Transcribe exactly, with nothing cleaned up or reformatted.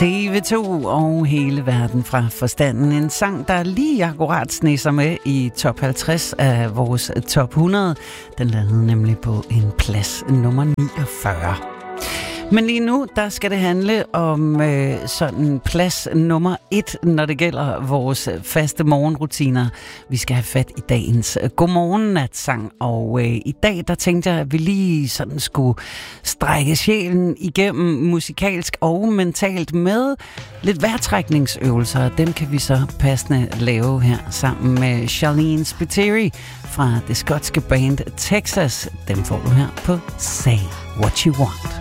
T V to og hele verden fra forstanden. En sang, der lige akkurat sneser med i top halvtreds af vores top hundrede. Den landede nemlig på en plads nummer niogfyrre. Men lige nu, der skal det handle om øh, sådan plads nummer et, når det gælder vores faste morgenrutiner. Vi skal have fat i dagens godmorgen-natsang, og øh, i dag, der tænkte jeg, at vi lige sådan skulle strække sjælen igennem musikalsk og mentalt med lidt vejrtrækningsøvelser. Dem kan vi så passende lave her sammen med Charlene Spiteri fra det skotske band Texas. Dem får du her på Say What You Want.